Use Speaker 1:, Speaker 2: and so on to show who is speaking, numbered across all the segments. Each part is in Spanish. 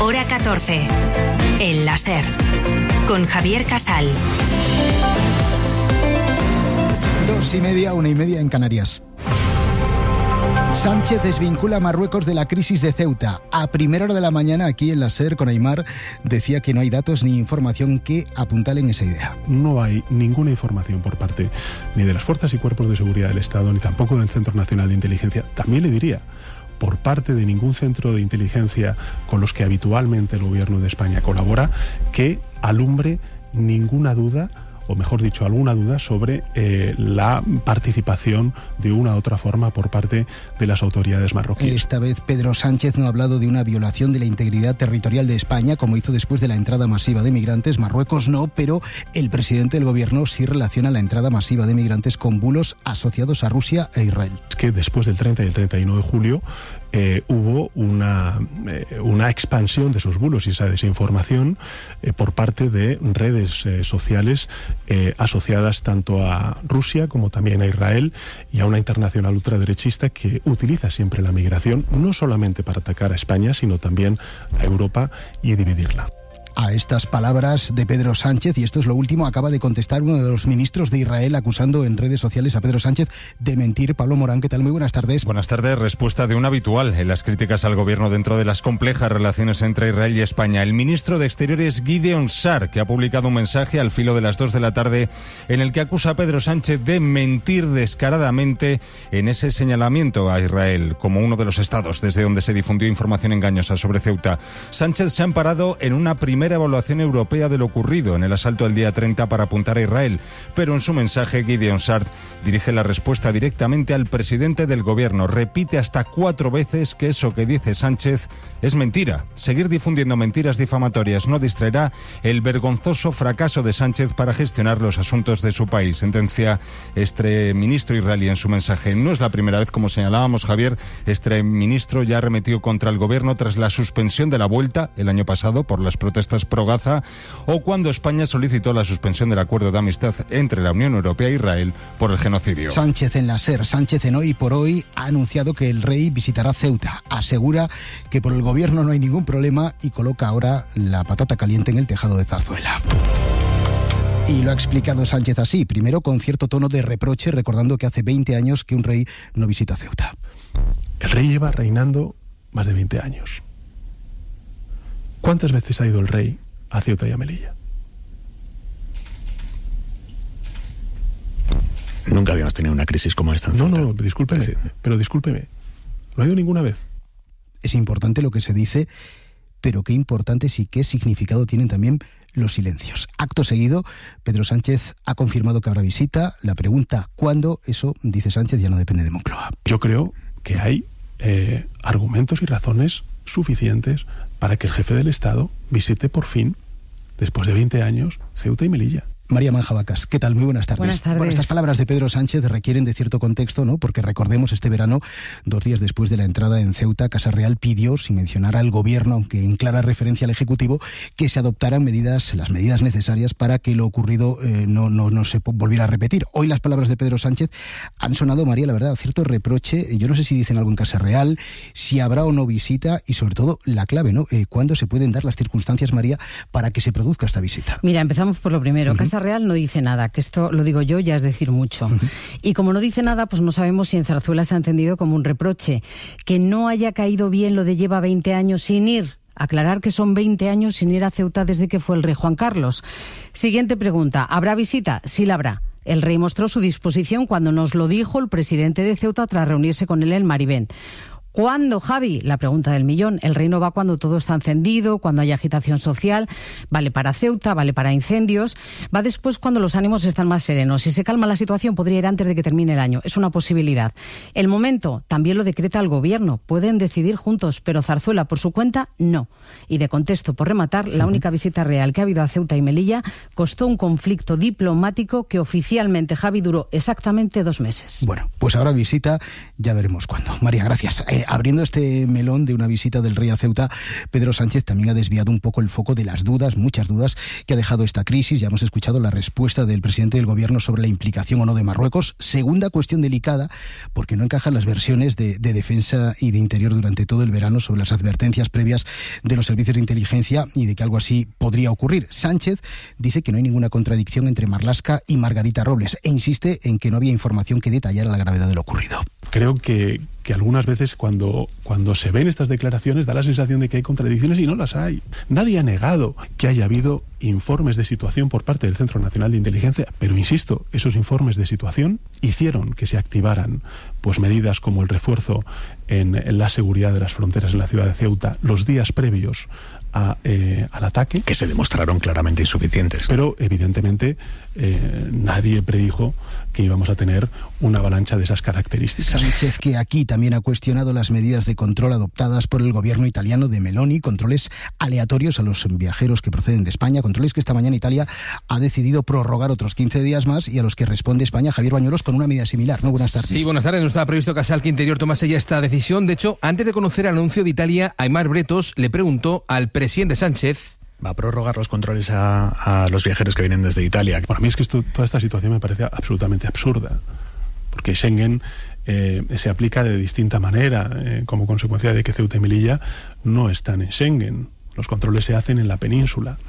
Speaker 1: Hora 14. El láser. Con Javier Casal.
Speaker 2: 2:30, 1:30 en Canarias. Sánchez desvincula a Marruecos de la crisis de Ceuta. A primera hora de la mañana, aquí en la SER, con Aimar, decía que no hay datos ni información que apuntalen esa idea.
Speaker 3: No hay ninguna información por parte ni de las fuerzas y cuerpos de seguridad del Estado, ni tampoco del Centro Nacional de Inteligencia. También le diría, por parte de ningún centro de inteligencia con los que habitualmente el Gobierno de España colabora, que alumbre ninguna duda, o mejor dicho, alguna duda sobre la participación de una u otra forma por parte de las autoridades marroquíes.
Speaker 2: Esta vez Pedro Sánchez no ha hablado de una violación de la integridad territorial de España, como hizo después de la entrada masiva de migrantes. Marruecos no, pero el presidente del Gobierno sí relaciona la entrada masiva de migrantes con bulos asociados a Rusia e Israel.
Speaker 3: Es que después del 30 y el 31 de julio hubo una expansión de esos bulos y esa desinformación por parte de redes sociales asociadas tanto a Rusia como también a Israel y a una internacional ultraderechista que utiliza siempre la migración no solamente para atacar a España, sino también a Europa y dividirla.
Speaker 2: A estas palabras de Pedro Sánchez, y esto es lo último, acaba de contestar uno de los ministros de Israel acusando en redes sociales a Pedro Sánchez de mentir. Pablo Morán, ¿qué tal? Muy buenas tardes.
Speaker 4: Buenas tardes. Respuesta de un habitual en las críticas al gobierno dentro de las complejas relaciones entre Israel y España. El ministro de Exteriores, Gideon Sa'ar, que ha publicado un mensaje al filo de las 2 de la tarde en el que acusa a Pedro Sánchez de mentir descaradamente en ese señalamiento a Israel como uno de los estados desde donde se difundió información engañosa sobre Ceuta. Sánchez se ha amparado en una primera evaluación europea de lo ocurrido en el asalto al día 30 para apuntar a Israel, pero en su mensaje Gideon Sa'ar dirige la respuesta directamente al presidente del gobierno. Repite hasta 4 veces que eso que dice Sánchez es mentira. Seguir difundiendo mentiras difamatorias no distraerá el vergonzoso fracaso de Sánchez para gestionar los asuntos de su país, sentencia este ministro israelí en su mensaje. No es la primera vez, como señalábamos, Javier, este ministro ya arremetió contra el gobierno tras la suspensión de la vuelta el año pasado por las protestas pro-Gaza o cuando España solicitó la suspensión del acuerdo de amistad entre la Unión Europea e Israel por el genocidio.
Speaker 2: Sánchez en la SER, Sánchez en Hoy por Hoy ha anunciado que el rey visitará Ceuta. Asegura que por el gobierno no hay ningún problema y coloca ahora la patata caliente en el tejado de Zarzuela. Y lo ha explicado Sánchez así, primero con cierto tono de reproche, recordando que hace 20 años que un rey no visita Ceuta.
Speaker 3: El rey lleva reinando más de 20 años. ¿Cuántas veces ha ido el rey a Ceuta y a Melilla?
Speaker 5: Nunca habíamos tenido una crisis como esta en Ceuta.
Speaker 3: No, discúlpeme, sí. Pero discúlpeme. ¿No ha ido ninguna vez?
Speaker 2: Es importante lo que se dice, pero qué importantes y qué significado tienen también los silencios. Acto seguido, Pedro Sánchez ha confirmado que habrá visita. La pregunta ¿cuándo? Eso, dice Sánchez, ya no depende de Moncloa.
Speaker 3: Yo creo que hay argumentos y razones suficientes para que el jefe del Estado visite por fin, después de 20 años, Ceuta y Melilla.
Speaker 2: María Manjabacas, ¿qué tal? Muy buenas tardes.
Speaker 6: Buenas tardes.
Speaker 2: Bueno, estas palabras de Pedro Sánchez requieren de cierto contexto, ¿no? Porque recordemos, este verano, 2 días después de la entrada en Ceuta, Casa Real pidió, sin mencionar al gobierno, aunque en clara referencia al Ejecutivo, que se adoptaran las medidas necesarias para que lo ocurrido no se volviera a repetir. Hoy las palabras de Pedro Sánchez han sonado, María, la verdad, cierto reproche. Yo no sé si dicen algo en Casa Real, si habrá o no visita y, sobre todo, la clave, ¿no? ¿Cuándo se pueden dar las circunstancias, María, para que se produzca esta visita?
Speaker 6: Mira, empezamos por lo primero. Casa Real no dice nada, que esto lo digo yo, ya es decir mucho. Y como no dice nada, pues no sabemos si en Zarzuela se ha entendido como un reproche. Que no haya caído bien lo de lleva 20 años sin ir. Aclarar que son 20 años sin ir a Ceuta desde que fue el rey Juan Carlos. Siguiente pregunta, ¿habrá visita? Sí la habrá. El rey mostró su disposición cuando nos lo dijo el presidente de Ceuta tras reunirse con él en Marivent. ¿Cuándo, Javi? La pregunta del millón. El rey no va cuando todo está encendido, cuando hay agitación social, vale para Ceuta, vale para incendios, va después cuando los ánimos están más serenos. Si se calma la situación, podría ir antes de que termine el año. Es una posibilidad. El momento también lo decreta el gobierno. Pueden decidir juntos, pero Zarzuela, por su cuenta, no. Y de contexto, por rematar, la única visita real que ha habido a Ceuta y Melilla costó un conflicto diplomático que oficialmente, Javi, duró exactamente 2 meses.
Speaker 2: Bueno, pues ahora visita, ya veremos cuándo. María, gracias. Abriendo este melón de una visita del rey a Ceuta, Pedro Sánchez también ha desviado un poco el foco de las dudas, muchas dudas, que ha dejado esta crisis. Ya hemos escuchado la respuesta del presidente del gobierno sobre la implicación o no de Marruecos. Segunda cuestión delicada, porque no encajan las versiones de defensa y de interior durante todo el verano sobre las advertencias previas de los servicios de inteligencia y de que algo así podría ocurrir. Sánchez dice que no hay ninguna contradicción entre Marlaska y Margarita Robles e insiste en que no había información que detallara la gravedad de lo ocurrido.
Speaker 3: Creo que algunas veces cuando se ven estas declaraciones da la sensación de que hay contradicciones y no las hay. Nadie ha negado que haya habido informes de situación por parte del Centro Nacional de Inteligencia, pero insisto, esos informes de situación hicieron que se activaran pues medidas como el refuerzo en la seguridad de las fronteras en la ciudad de Ceuta los días previos al ataque.
Speaker 5: Que se demostraron claramente insuficientes.
Speaker 3: Pero evidentemente nadie predijo que íbamos a tener una avalancha de esas características.
Speaker 2: Sánchez, que aquí también ha cuestionado las medidas de control adoptadas por el gobierno italiano de Meloni, controles aleatorios a los viajeros que proceden de España, controles que esta mañana Italia ha decidido prorrogar otros 15 días más y a los que responde España. Javier Bañuelos, con una medida similar, ¿no? Buenas tardes.
Speaker 7: Sí, buenas tardes. No estaba previsto, Casal, que Interior tomase ya esta decisión. De hecho, antes de conocer el anuncio de Italia, Aimar Bretos le preguntó al presidente Sánchez:
Speaker 5: ¿va a prorrogar los controles a los viajeros que vienen desde Italia?
Speaker 3: Para mí es que toda esta situación me parece absolutamente absurda, porque Schengen se aplica de distinta manera como consecuencia de que Ceuta y Melilla no están en Schengen. Los controles se hacen en la península.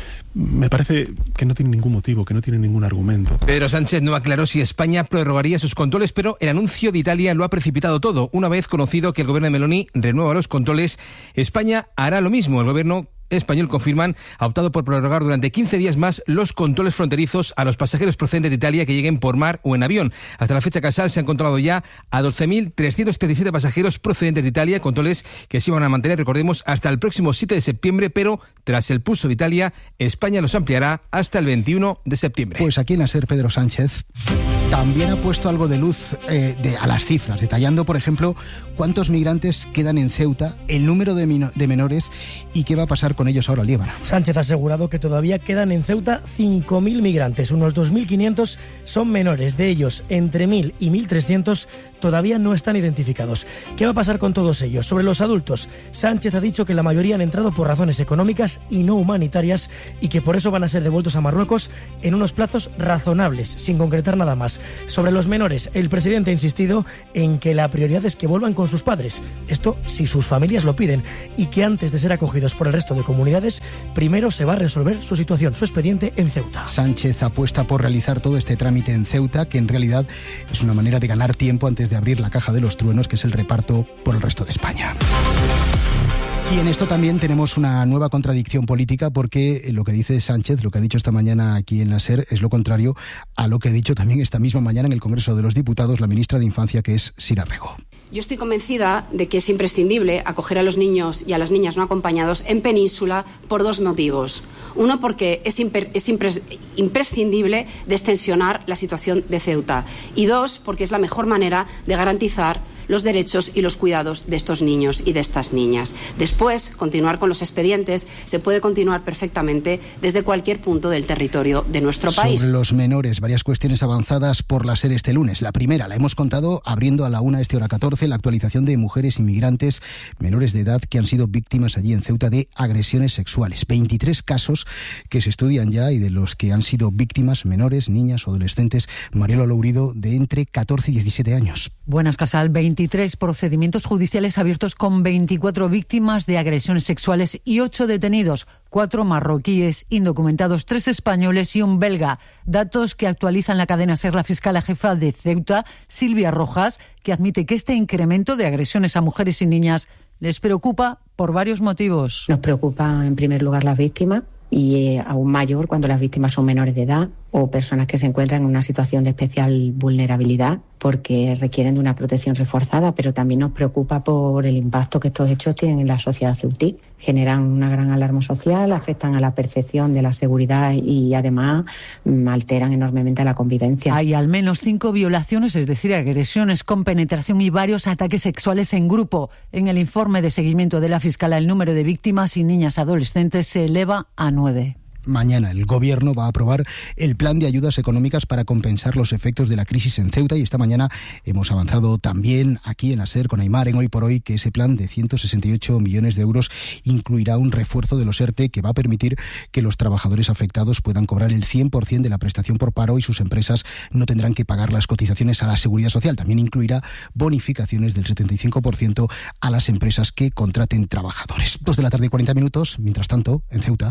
Speaker 3: Me parece que no tiene ningún motivo, que no tiene ningún argumento.
Speaker 7: Pedro Sánchez no aclaró si España prorrogaría sus controles, pero el anuncio de Italia lo ha precipitado todo. Una vez conocido que el gobierno de Meloni renueva los controles, España hará lo mismo. El gobierno español, confirman, ha optado por prorrogar durante 15 días más los controles fronterizos a los pasajeros procedentes de Italia que lleguen por mar o en avión. Hasta la fecha, Casal, se han controlado ya a 12.337 pasajeros procedentes de Italia, controles que se van a mantener, recordemos, hasta el próximo 7 de septiembre, pero tras el pulso de Italia, España los ampliará hasta el 21 de septiembre.
Speaker 2: Pues aquí en la SER, Pedro Sánchez también ha puesto algo de luz a las cifras, detallando, por ejemplo, cuántos migrantes quedan en Ceuta, el número de menores y qué va a pasar con ellos ahora, Líbana.
Speaker 8: Sánchez ha asegurado que todavía quedan en Ceuta 5.000 migrantes, unos 2.500 son menores, de ellos entre 1.000 y 1.300 todavía no están identificados. ¿Qué va a pasar con todos ellos? Sobre los adultos, Sánchez ha dicho que la mayoría han entrado por razones económicas y no humanitarias y que por eso van a ser devueltos a Marruecos en unos plazos razonables, sin concretar nada más. Sobre los menores, el presidente ha insistido en que la prioridad es que vuelvan con sus padres, esto si sus familias lo piden, y que antes de ser acogidos por el resto de comunidades, primero se va a resolver su situación, su expediente en Ceuta.
Speaker 2: Sánchez apuesta por realizar todo este trámite en Ceuta, que en realidad es una manera de ganar tiempo antes de abrir la caja de los truenos, que es el reparto por el resto de España. Y en esto también tenemos una nueva contradicción política, porque lo que dice Sánchez, lo que ha dicho esta mañana aquí en la SER, es lo contrario a lo que ha dicho también esta misma mañana en el Congreso de los Diputados la ministra de Infancia, que es Sira Rego.
Speaker 9: Yo estoy convencida de que es imprescindible acoger a los niños y a las niñas no acompañados en Península por dos motivos. Uno, porque es imprescindible destensionar la situación de Ceuta. Y dos, porque es la mejor manera de garantizar los derechos y los cuidados de estos niños y de estas niñas. Después, continuar con los expedientes se puede continuar perfectamente desde cualquier punto del territorio de nuestro país.
Speaker 2: Sobre los menores, varias cuestiones avanzadas por la SER este lunes. La primera la hemos contado abriendo a la 1 hora 14, la actualización de mujeres inmigrantes menores de edad que han sido víctimas allí en Ceuta de agresiones sexuales. 23 casos que se estudian ya y de los que han sido víctimas menores, niñas o adolescentes. Mariela Lourido, de entre 14 y 17 años.
Speaker 10: Buenas, Casal. 23 procedimientos judiciales abiertos con 24 víctimas de agresiones sexuales y 8 detenidos, 4 marroquíes indocumentados, 3 españoles y un belga. Datos que actualizan la cadena SER la fiscal jefa de Ceuta, Silvia Rojas, que admite que este incremento de agresiones a mujeres y niñas les preocupa por varios motivos.
Speaker 11: Nos preocupa en primer lugar las víctimas y aún mayor cuando las víctimas son menores de edad o personas que se encuentran en una situación de especial vulnerabilidad porque requieren de una protección reforzada, pero también nos preocupa por el impacto que estos hechos tienen en la sociedad ceutí. Generan una gran alarma social, afectan a la percepción de la seguridad y además alteran enormemente la convivencia.
Speaker 10: Hay al menos 5 violaciones, es decir, agresiones con penetración y varios ataques sexuales en grupo. En el informe de seguimiento de la Fiscalía, el número de víctimas y niñas adolescentes se eleva a 9.
Speaker 2: mañana el Gobierno va a aprobar el plan de ayudas económicas para compensar los efectos de la crisis en Ceuta, y esta mañana hemos avanzado también aquí en la SER con Aimar en Hoy por Hoy que ese plan de 168 millones de euros incluirá un refuerzo de los ERTE que va a permitir que los trabajadores afectados puedan cobrar el 100% de la prestación por paro y sus empresas no tendrán que pagar las cotizaciones a la Seguridad Social. También incluirá bonificaciones del 75% a las empresas que contraten trabajadores. 2 de la tarde y 40 minutos. Mientras tanto, en Ceuta.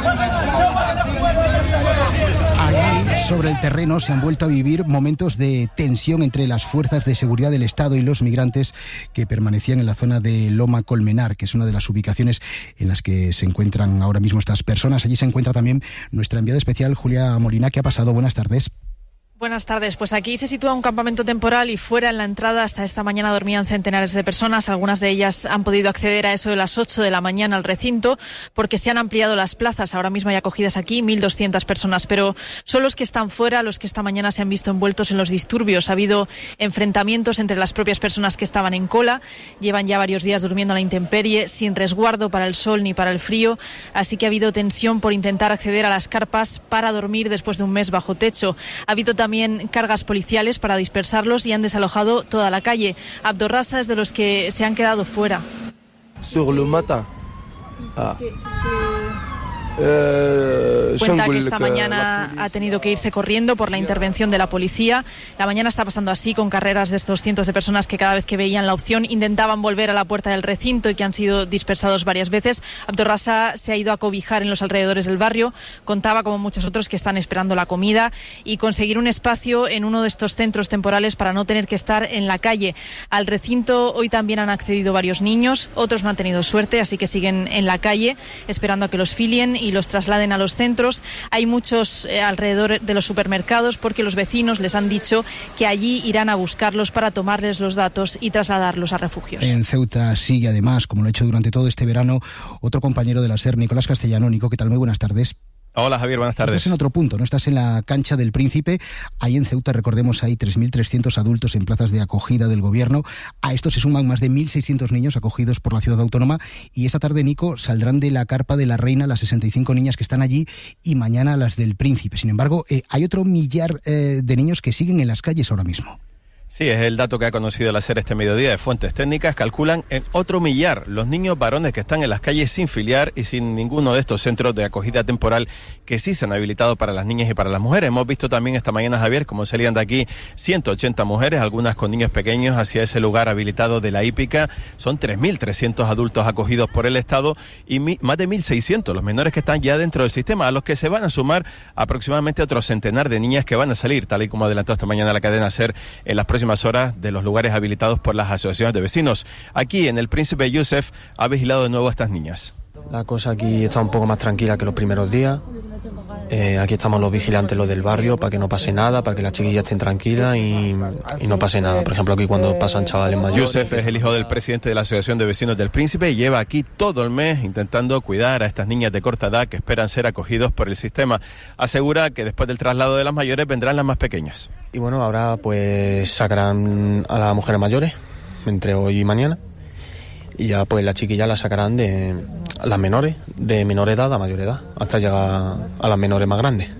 Speaker 2: Allí, sobre el terreno, se han vuelto a vivir momentos de tensión entre las fuerzas de seguridad del Estado y los migrantes que permanecían en la zona de Loma Colmenar, que es una de las ubicaciones en las que se encuentran ahora mismo estas personas. Allí se encuentra también nuestra enviada especial, Julia Molina. ¿Qué ha pasado? Buenas tardes.
Speaker 12: Buenas tardes. Pues aquí se sitúa un campamento temporal y fuera en la entrada hasta esta mañana dormían centenares de personas. Algunas de ellas han podido acceder a eso de las 8 de la mañana al recinto porque se han ampliado las plazas. Ahora mismo hay acogidas aquí 1.200 personas, pero son los que están fuera los que esta mañana se han visto envueltos en los disturbios. Ha habido enfrentamientos entre las propias personas que estaban en cola. Llevan ya varios días durmiendo a la intemperie, sin resguardo para el sol ni para el frío. Así que ha habido tensión por intentar acceder a las carpas para dormir después de un mes bajo techo. Ha habido también cargas policiales para dispersarlos y han desalojado toda la calle. Abdorrasa es de los que se han quedado fuera.
Speaker 13: Sur le matin.
Speaker 12: Cuenta que esta mañana ha tenido que irse corriendo por la intervención de la policía. La mañana está pasando así, con carreras de estos cientos de personas que cada vez que veían la opción intentaban volver a la puerta del recinto y que han sido dispersados varias veces. Abdorrasa se ha ido a cobijar en los alrededores del barrio. Contaba, como muchos otros, que están esperando la comida y conseguir un espacio en uno de estos centros temporales para no tener que estar en la calle. Al recinto hoy también han accedido varios niños, otros no han tenido suerte, así que siguen en la calle esperando a que los filien y los trasladen a los centros. Hay muchos alrededor de los supermercados porque los vecinos les han dicho que allí irán a buscarlos para tomarles los datos y trasladarlos a refugios.
Speaker 2: En Ceuta sigue además, como lo ha hecho durante todo este verano, otro compañero de la SER, Nicolás Castellano. Nico, ¿qué tal? Muy buenas tardes.
Speaker 14: Hola Javier, buenas tardes.
Speaker 2: Estás en otro punto, ¿no? Estás en la cancha del Príncipe. Ahí en Ceuta, recordemos, hay 3.300 adultos en plazas de acogida del Gobierno. A esto se suman más de 1.600 niños acogidos por la ciudad autónoma. Y esta tarde, Nico, saldrán de la carpa de la Reina las 65 niñas que están allí y mañana las del Príncipe. Sin embargo, hay otro millar de niños que siguen en las calles ahora mismo.
Speaker 14: Sí, es el dato que ha conocido la SER este mediodía de fuentes técnicas. Calculan en otro millar los niños varones que están en las calles sin filiar y sin ninguno de estos centros de acogida temporal que sí se han habilitado para las niñas y para las mujeres. Hemos visto también esta mañana, Javier, como salían de aquí 180 mujeres, algunas con niños pequeños, hacia ese lugar habilitado de la hípica. Son 3.300 adultos acogidos por el Estado y más de 1.600 los menores que están ya dentro del sistema, a los que se van a sumar aproximadamente otro centenar de niñas que van a salir, tal y como adelantó esta mañana la cadena SER, en las próximas horas de los lugares habilitados por las asociaciones de vecinos. Aquí en el Príncipe Yusef ha vigilado de nuevo a estas niñas.
Speaker 15: La cosa aquí está un poco más tranquila que los primeros días. Aquí estamos los vigilantes, los del barrio, para que no pase nada, para que las chiquillas estén tranquilas y no pase nada. Por ejemplo, aquí cuando pasan chavales mayores.
Speaker 14: Yusef es el hijo del presidente de la Asociación de Vecinos del Príncipe y lleva aquí todo el mes intentando cuidar a estas niñas de corta edad que esperan ser acogidos por el sistema. Asegura que después del traslado de las mayores vendrán las más pequeñas.
Speaker 15: Y bueno, ahora pues sacarán a las mujeres mayores entre hoy y mañana. Y ya pues las chiquillas las sacarán de las menores, de menor edad a mayor edad, hasta llegar a las menores más grandes.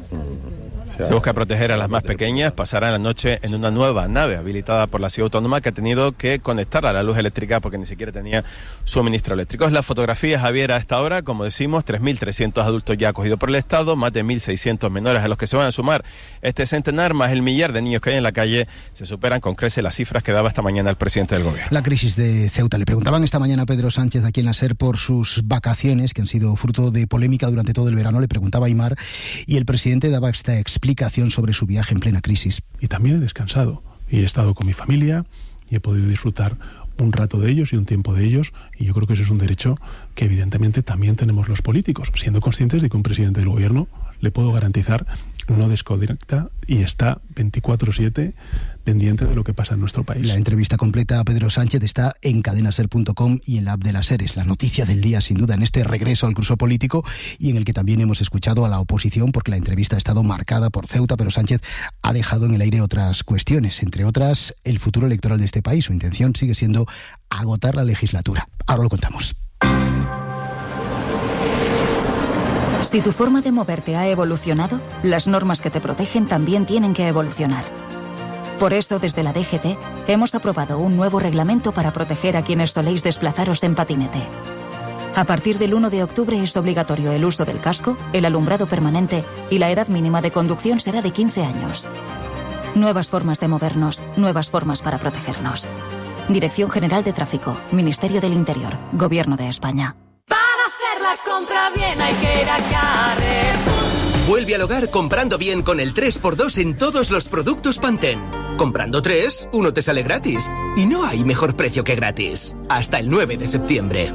Speaker 14: Se busca proteger a las más pequeñas. Pasarán la noche en una nueva nave habilitada por la ciudad autónoma que ha tenido que conectarla a la luz eléctrica porque ni siquiera tenía suministro eléctrico. Es la fotografía, Javier, a esta hora. Como decimos, 3.300 adultos ya acogidos por el Estado, más de 1.600 menores a los que se van a sumar este centenar, más el millar de niños que hay en la calle. Se superan con creces las cifras que daba esta mañana el presidente del Gobierno.
Speaker 2: La crisis de Ceuta. Le preguntaban esta mañana a Pedro Sánchez aquí en la SER por sus vacaciones, que han sido fruto de polémica durante todo el verano. Le preguntaba a Aimar y el presidente daba esta explicación sobre su viaje en plena crisis.
Speaker 3: Y también he descansado y he estado con mi familia y he podido disfrutar un rato de ellos y un tiempo de ellos, y yo creo que eso es un derecho que evidentemente también tenemos los políticos, siendo conscientes de que un presidente del Gobierno, le puedo garantizar, no desconecta y está 24/7 pendiente de lo que pasa en nuestro país.
Speaker 2: La entrevista completa a Pedro Sánchez está en cadenaser.com y en la app de la SER. Es la noticia del día, sin duda, en este regreso al curso político y en el que también hemos escuchado a la oposición, porque la entrevista ha estado marcada por Ceuta, pero Sánchez ha dejado en el aire otras cuestiones, entre otras el futuro electoral de este país. Su intención sigue siendo agotar la legislatura. Ahora lo contamos.
Speaker 16: Si tu forma de moverte ha evolucionado, las normas que te protegen también tienen que evolucionar. Por eso, desde la DGT, hemos aprobado un nuevo reglamento para proteger a quienes soléis desplazaros en patinete. A partir del 1 de octubre es obligatorio el uso del casco, el alumbrado permanente y la edad mínima de conducción será de 15 años. Nuevas formas de movernos, nuevas formas para protegernos. Dirección General de Tráfico, Ministerio del Interior, Gobierno de España.
Speaker 17: Para hacer la compra bien hay que ir a Carrefour.
Speaker 18: Vuelve al hogar comprando bien con el 3x2 en todos los productos Pantene. Comprando 3, uno te sale gratis. Y no hay mejor precio que gratis. Hasta el 9 de septiembre.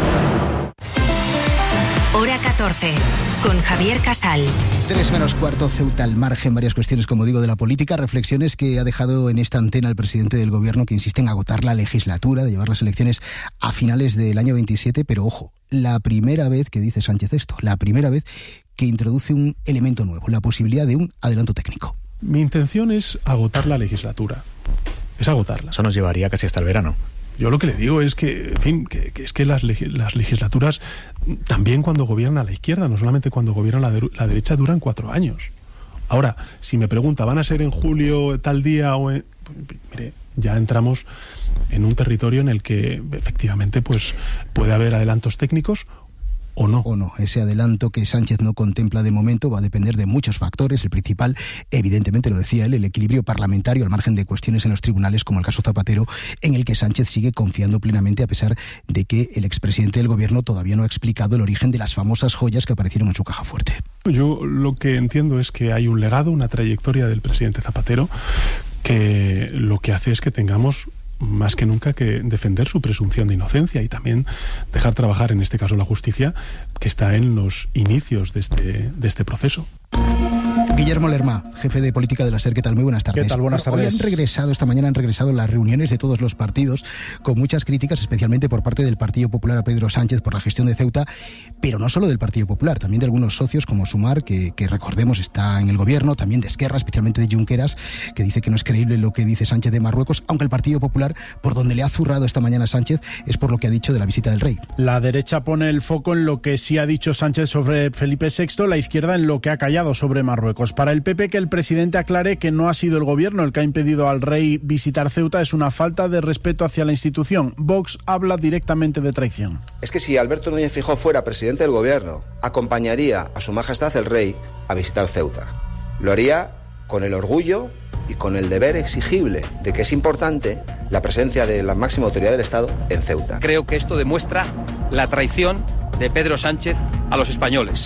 Speaker 1: Hora 14, con Javier Casal.
Speaker 2: 3:15, Ceuta al margen, varias cuestiones, como digo, de la política, reflexiones que ha dejado en esta antena el presidente del gobierno, que insiste en agotar la legislatura, de llevar las elecciones a finales del año 27, pero ojo, la primera vez que dice Sánchez esto, la primera vez que introduce un elemento nuevo, la posibilidad de un adelanto técnico.
Speaker 3: Mi intención es agotar la legislatura, es agotarla.
Speaker 5: Eso nos llevaría casi hasta el verano.
Speaker 3: Yo lo que le digo es que, en fin, que es que las legislaturas, también cuando gobierna la izquierda, no solamente cuando gobierna la derecha, duran 4 años. Ahora, si me pregunta, ¿van a ser en julio tal día o en...? Pues, mire, ya entramos en un territorio en el que efectivamente pues puede haber adelantos técnicos o no.
Speaker 2: O no. Ese adelanto que Sánchez no contempla de momento va a depender de muchos factores. El principal, evidentemente, lo decía él, el equilibrio parlamentario al margen de cuestiones en los tribunales, como el caso Zapatero, en el que Sánchez sigue confiando plenamente, a pesar de que el expresidente del gobierno todavía no ha explicado el origen de las famosas joyas que aparecieron en su caja fuerte.
Speaker 3: Yo lo que entiendo es que hay un legado, una trayectoria del presidente Zapatero, que lo que hace es que tengamos más que nunca que defender su presunción de inocencia y también dejar trabajar, en este caso, la justicia, que está en los inicios de este proceso.
Speaker 2: Guillermo Lerma, jefe de política de la SER, ¿qué tal? Muy buenas tardes.
Speaker 19: ¿Qué tal? Buenas tardes.
Speaker 2: Hoy esta mañana han regresado las reuniones de todos los partidos, con muchas críticas, especialmente por parte del Partido Popular a Pedro Sánchez por la gestión de Ceuta, pero no solo del Partido Popular, también de algunos socios como Sumar, que recordemos está en el gobierno, también de Esquerra, especialmente de Junqueras, que dice que no es creíble lo que dice Sánchez de Marruecos, aunque el Partido Popular, por donde le ha zurrado esta mañana Sánchez, es por lo que ha dicho de la visita del rey.
Speaker 19: La derecha pone el foco en lo que sí ha dicho Sánchez sobre Felipe VI, la izquierda en lo que ha callado sobre Marruecos. Para el PP, que el presidente aclare que no ha sido el gobierno el que ha impedido al rey visitar Ceuta es una falta de respeto hacia la institución. Vox habla directamente de traición.
Speaker 20: Es que si Alberto Núñez Feijóo fuera presidente del gobierno, acompañaría a su majestad el rey a visitar Ceuta. Lo haría con el orgullo y con el deber exigible de que es importante la presencia de la máxima autoridad del Estado en Ceuta.
Speaker 21: Creo que esto demuestra la traición de Pedro Sánchez a los españoles.